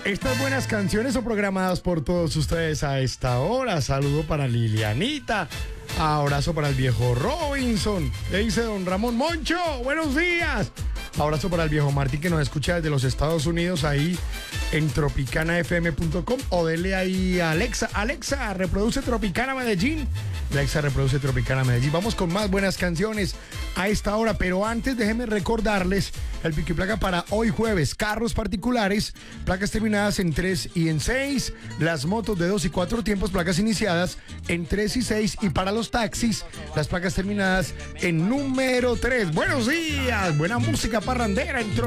Estas buenas canciones son programadas por todos ustedes a esta hora. Saludo para Lilianita. Abrazo para el viejo Robinson. Le dice don Ramón Moncho. Buenos días. Abrazo para el viejo Martín que nos escucha desde los Estados Unidos ahí en tropicanafm.com o dele ahí a Alexa. Alexa, reproduce Tropicana Medellín. Alexa, reproduce Tropicana Medellín. Vamos con más buenas canciones a esta hora, pero antes déjenme recordarles el pico y placa para hoy jueves. Carros particulares, placas terminadas en 3 y en 6. Las motos de 2 y 4 tiempos, placas iniciadas en 3 y 6. Y para los taxis, las placas terminadas en número 3. Buenos días, buena música parrandera en